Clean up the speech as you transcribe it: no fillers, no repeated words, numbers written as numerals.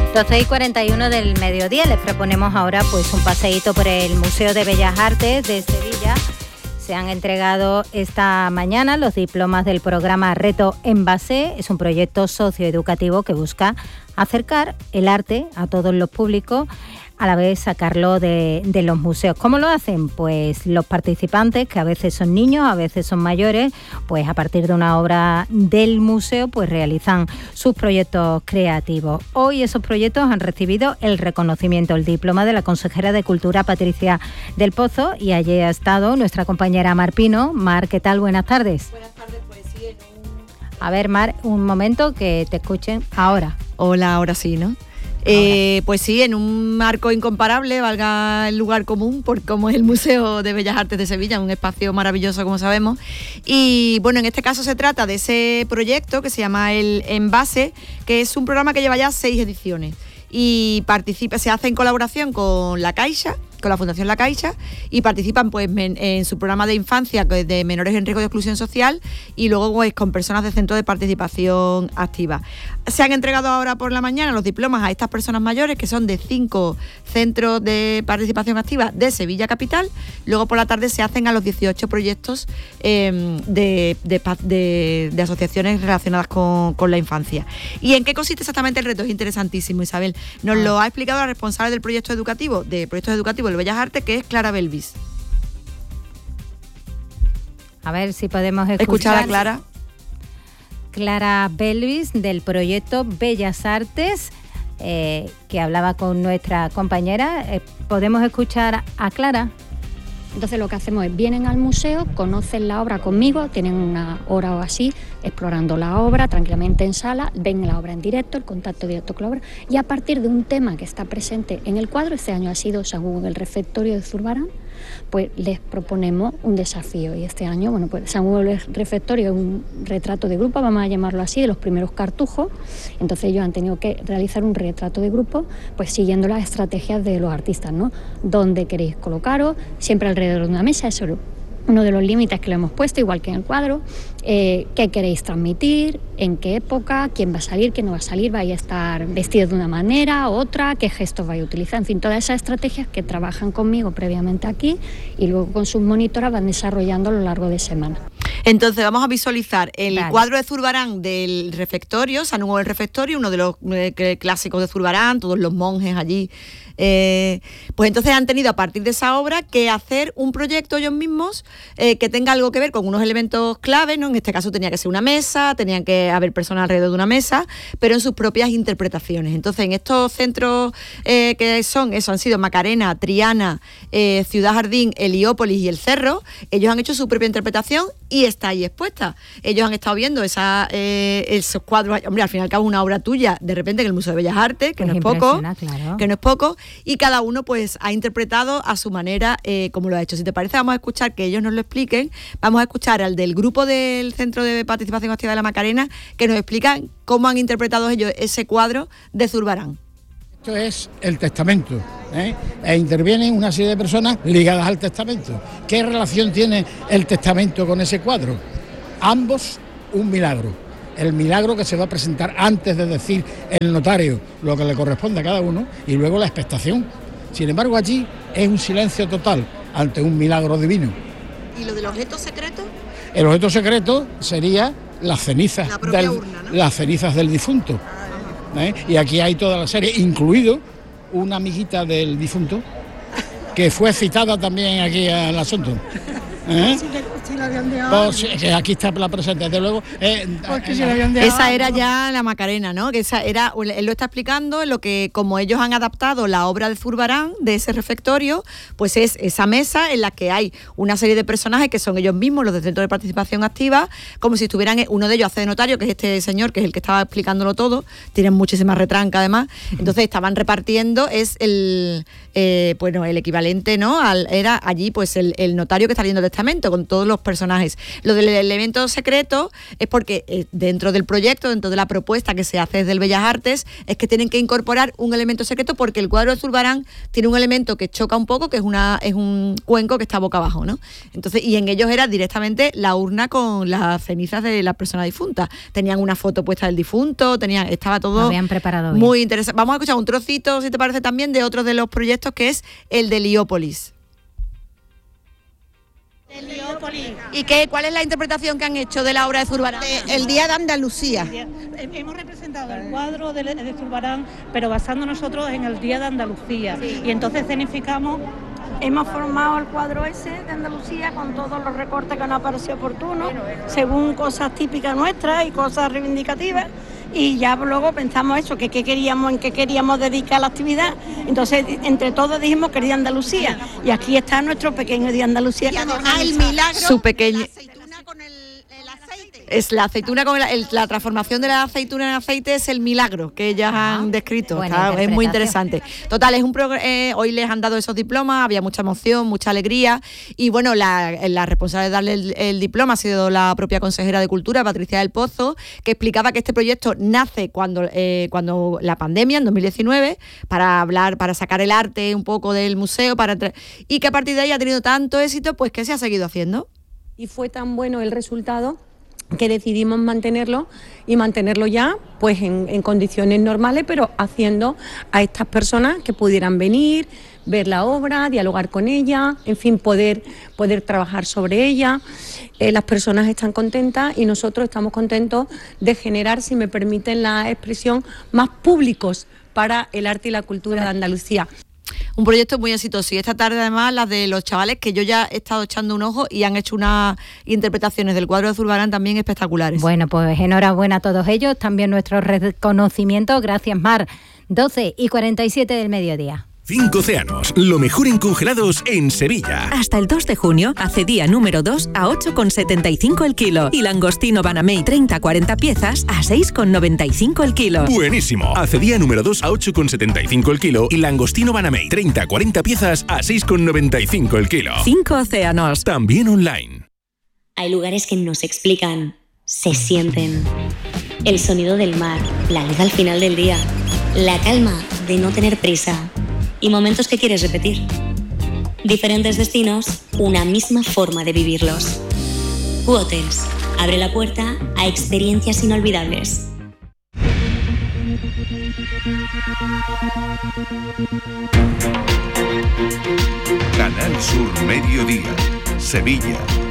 12:41 del mediodía. Les proponemos ahora pues un paseíto por el Museo de Bellas Artes de Sevilla. Se han entregado esta mañana los diplomas del programa Reto en Base. Es un proyecto socioeducativo que busca acercar el arte a todos los públicos, a la vez sacarlo de los museos. ¿Cómo lo hacen? Pues los participantes, que a veces son niños, a veces son mayores, pues a partir de una obra del museo, pues realizan sus proyectos creativos. Hoy esos proyectos han recibido el reconocimiento, el diploma de la consejera de Cultura, Patricia del Pozo, y allí ha estado nuestra compañera Mar Pino. Mar, ¿qué tal? Buenas tardes. Buenas tardes, pues sí, A ver, Mar, un momento que te escuchen ahora. Hola, ahora sí, ¿no? Pues sí, en un marco incomparable, valga el lugar común, por como es el Museo de Bellas Artes de Sevilla, un espacio maravilloso, como sabemos. Y bueno, en este caso se trata de ese proyecto que se llama el Envase, que es un programa que lleva ya 6 ediciones y se hace en colaboración con La Caixa, con la Fundación La Caixa, y participan pues en su programa de infancia de menores en riesgo de exclusión social y luego pues con personas de centro de participación activa. Se han entregado ahora por la mañana los diplomas a estas personas mayores, que son de 5 centros de participación activa de Sevilla capital. Luego por la tarde se hacen a los 18 proyectos de asociaciones relacionadas con la infancia. ¿Y en qué consiste exactamente el reto? Es interesantísimo, Isabel. Nos lo ha explicado la responsable del proyecto educativo, de Bellas Artes, que es Clara Belvis. A ver si podemos escuchar a Clara. Clara Belvis, del proyecto Bellas Artes, que hablaba con nuestra compañera. ¿Podemos escuchar a Clara? Entonces lo que hacemos es, vienen al museo, conocen la obra conmigo, tienen una hora o así explorando la obra tranquilamente en sala, ven la obra en directo, el contacto directo con la obra, y a partir de un tema que está presente en el cuadro, este año ha sido San Hugo del Refectorio de Zurbarán, pues les proponemos un desafío. Y este año, bueno, pues San Hugo del Refectorio es un retrato de grupo, vamos a llamarlo así, de los primeros cartujos. Entonces ellos han tenido que realizar un retrato de grupo, pues siguiendo las estrategias de los artistas, ¿no? ¿Dónde queréis colocaros? Siempre alrededor de una mesa, eso es uno de los límites que le hemos puesto, igual que en el cuadro. ¿Qué queréis transmitir? ¿En qué época? ¿Quién va a salir? ¿Quién no va a salir? ¿Vais a estar vestidos de una manera, otra? ¿Qué gestos vais a utilizar? En fin, todas esas estrategias que trabajan conmigo previamente aquí y luego con sus monitoras van desarrollando a lo largo de semana. Entonces vamos a visualizar el cuadro de Zurbarán del refectorio, San Hugo del Refectorio, uno de los clásicos de Zurbarán, todos los monjes allí. Pues entonces han tenido a partir de esa obra que hacer un proyecto ellos mismos que tenga algo que ver con unos elementos clave, ¿no? En este caso tenía que ser una mesa, tenían que haber personas alrededor de una mesa, pero en sus propias interpretaciones. Entonces en estos centros que son, eso han sido Macarena, Triana, Ciudad Jardín, Heliópolis y El Cerro, ellos han hecho su propia interpretación y está ahí expuesta. Ellos han estado viendo esos cuadros, hombre, al fin y al cabo una obra tuya, de repente en el Museo de Bellas Artes, que no es poco, claro. Que no es poco, y cada uno pues ha interpretado a su manera como lo ha hecho. Si te parece, vamos a escuchar que ellos nos lo expliquen. Vamos a escuchar al del grupo del Centro de Participación Activa de la Macarena, que nos explican cómo han interpretado ellos ese cuadro de Zurbarán. Esto es el testamento, e intervienen una serie de personas ligadas al testamento. ¿Qué relación tiene el testamento con ese cuadro? Ambos un milagro. El milagro que se va a presentar antes de decir el notario lo que le corresponde a cada uno y luego la expectación. Sin embargo, allí es un silencio total ante un milagro divino. ¿Y lo del objeto secreto? El objeto secreto sería las cenizas, urna, ¿no? Las cenizas del difunto. Y aquí hay toda la serie, incluido una amiguita del difunto que fue citada también aquí al asunto. Si la habían dejado. Pues, que aquí está la presente, desde luego. Esa era ya la Macarena, ¿no? Que esa era, él lo está explicando, en lo que como ellos han adaptado la obra de Zurbarán, de ese refectorio, pues es esa mesa en la que hay una serie de personajes que son ellos mismos, los del Centro de Participación Activa, como si estuvieran, uno de ellos hace de notario, que es este señor, que es el que estaba explicándolo todo, tienen muchísimas retranca además, entonces estaban repartiendo, es el equivalente, ¿no? Era allí pues el notario que está leyendo el testamento, con todos los los personajes. Lo del elemento secreto es porque dentro del proyecto, dentro de la propuesta que se hace desde el Bellas Artes, es que tienen que incorporar un elemento secreto porque el cuadro de Zurbarán tiene un elemento que choca un poco, que es un cuenco que está boca abajo, ¿no? Entonces, y en ellos era directamente la urna con las cenizas de la persona difunta. Tenían una foto puesta del difunto, estaba todo... Lo habían preparado bien. Muy interesante. Vamos a escuchar un trocito, si te parece, también de otro de los proyectos, que es el de Heliópolis. ¿Y cuál es la interpretación que han hecho de la obra de Zurbarán? El Día de Andalucía. Hemos representado el cuadro de Zurbarán, pero basando nosotros en el Día de Andalucía. Sí. Y entonces escenificamos. Hemos formado el cuadro ese de Andalucía con todos los recortes que nos pareció oportunos, según cosas típicas nuestras y cosas reivindicativas. Y ya luego pensamos eso, en qué queríamos dedicar la actividad. Entonces, entre todos dijimos que el Día de Andalucía. Y aquí está nuestro pequeño Día de Andalucía. Y además el milagro, su pequeño... Es la aceituna con la transformación de la aceituna en aceite, es el milagro que ellas han descrito. Es muy interesante. Total, hoy les han dado esos diplomas, había mucha emoción, mucha alegría, y bueno, la responsable de darle el diploma ha sido la propia consejera de Cultura, Patricia del Pozo, que explicaba que este proyecto nace cuando la pandemia, en 2019, para sacar el arte un poco del museo, y que a partir de ahí ha tenido tanto éxito, pues que se ha seguido haciendo. Y fue tan bueno el resultado que decidimos mantenerlo ya pues en condiciones normales, pero haciendo a estas personas que pudieran venir, ver la obra, dialogar con ella, en fin, poder trabajar sobre ella. Las personas están contentas y nosotros estamos contentos de generar, si me permiten la expresión, más públicos para el arte y la cultura de Andalucía. Un proyecto muy exitoso, y esta tarde además las de los chavales, que yo ya he estado echando un ojo y han hecho unas interpretaciones del cuadro de Zurbarán también espectaculares. Bueno, pues enhorabuena a todos ellos, también nuestro reconocimiento. Gracias, Mar. 12:47 del mediodía. 5 Océanos, lo mejor en congelados en Sevilla. Hasta el 2 de junio, acedía número 2 a 8,75 el kilo. Y langostino Banamey 30-40 piezas a 6,95 el kilo. Buenísimo. Acedía número 2 a 8,75 el kilo y langostino Banamey 30-40 piezas a 6,95 el kilo. 5 Océanos. También online. Hay lugares que no se explican, se sienten. El sonido del mar, la luz al final del día, la calma de no tener prisa. Y momentos que quieres repetir. Diferentes destinos, una misma forma de vivirlos. Q-Hotels abre la puerta a experiencias inolvidables. Canal Sur Mediodía, Sevilla.